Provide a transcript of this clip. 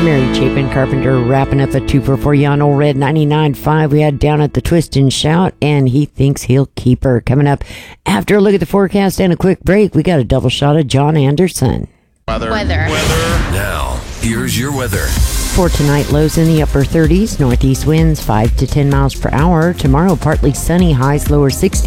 Mary Chapin Carpenter wrapping up a 2 for $4 on Old Red 99.5. We had Down at the Twist and Shout, and he thinks he'll keep her. Coming up after a look at the forecast and a quick break, we got a double shot of John Anderson. Weather. Now, here's your weather. For tonight, lows in the upper 30s, northeast winds 5 to 10 miles per hour. Tomorrow, partly sunny, highs lower 60s.